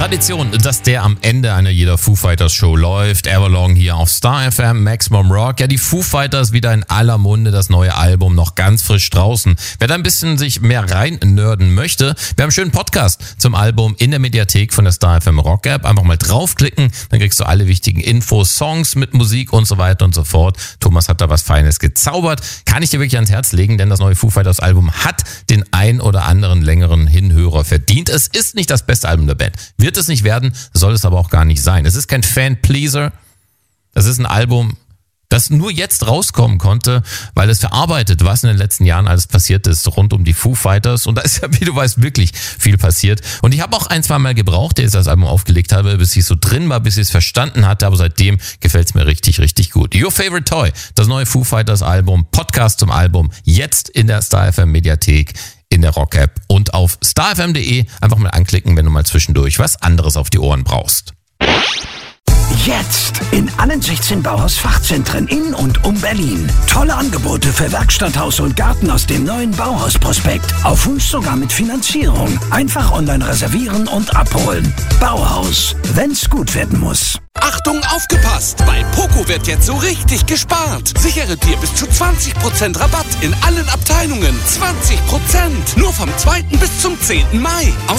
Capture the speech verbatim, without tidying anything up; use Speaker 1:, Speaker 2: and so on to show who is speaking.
Speaker 1: Tradition, dass der am Ende einer jeder Foo Fighters Show läuft. Everlong hier auf Star F M, Maximum Rock. Ja, die Foo Fighters wieder in aller Munde, das neue Album noch ganz frisch draußen. Wer da ein bisschen sich mehr rein nerden möchte, wir haben einen schönen Podcast zum Album in der Mediathek von der Star F M Rock App. Einfach mal draufklicken, dann kriegst du alle wichtigen Infos, Songs mit Musik und so weiter und so fort. Thomas hat da was Feines gezaubert. Kann ich dir wirklich ans Herz legen, denn das neue Foo Fighters Album hat den ein oder anderen längeren Hinhörer verdient. Es ist nicht das beste Album der Band. Wird es nicht werden, soll es aber auch gar nicht sein. Es ist kein Fan-Pleaser. Es ist ein Album, das nur jetzt rauskommen konnte, weil es verarbeitet, was in den letzten Jahren alles passiert ist rund um die Foo Fighters. Und da ist ja, wie du weißt, wirklich viel passiert. Und ich habe auch ein, zwei Mal gebraucht, als ich das Album aufgelegt habe, bis ich so drin war, bis ich es verstanden hatte. Aber seitdem gefällt es mir richtig, richtig gut. Your Favorite Toy, das neue Foo Fighters Album, Podcast zum Album, jetzt in der Star F M Mediathek, in der Rock App und auf star f m punkt de einfach mal anklicken, wenn du mal zwischendurch was anderes auf die Ohren brauchst.
Speaker 2: Jetzt in allen sechzehn Bauhaus-Fachzentren in und um Berlin. Tolle Angebote für Werkstatt, Haus und Garten aus dem neuen Bauhaus-Prospekt. Auf Wunsch sogar mit Finanzierung. Einfach online reservieren und abholen. Bauhaus, wenn's gut werden muss.
Speaker 3: Achtung, aufgepasst! Bei Poco wird jetzt so richtig gespart. Sichere dir bis zu zwanzig Prozent Rabatt in allen Abteilungen. zwanzig Prozent! Nur vom zweiten bis zum zehnten Mai. Aus